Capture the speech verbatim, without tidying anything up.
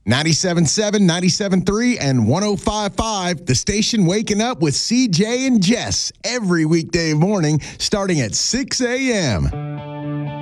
ninety-seven point seven, ninety-seven point three, and one oh five point five. The station waking up with C J and Jess every weekday morning starting at six a.m.